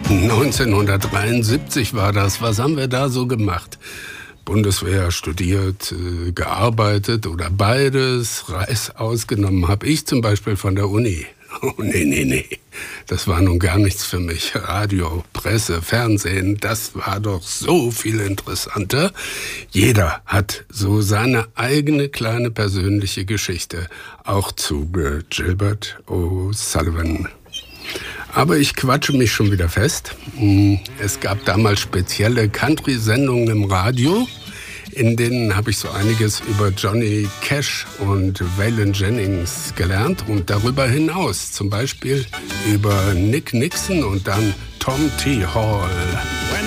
1973 war das. Was haben wir da so gemacht? Bundeswehr, studiert, gearbeitet oder beides. Reis ausgenommen habe ich zum Beispiel von der Uni. Oh, nee. Das war nun gar nichts für mich. Radio, Presse, Fernsehen, das war doch so viel interessanter. Jeder hat so seine eigene kleine persönliche Geschichte. Auch zu Gilbert O'Sullivan. Aber ich quatsche mich schon wieder fest. Es gab damals spezielle Country-Sendungen im Radio. In denen habe ich so einiges über Johnny Cash und Waylon Jennings gelernt und darüber hinaus zum Beispiel über Nick Nixon und dann Tom T. Hall.